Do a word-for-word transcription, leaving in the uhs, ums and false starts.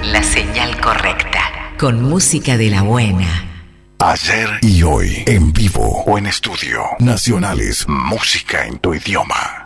la señal correcta. Con música de la buena. Ayer y hoy, en vivo o en estudio. Nacionales, música en tu idioma.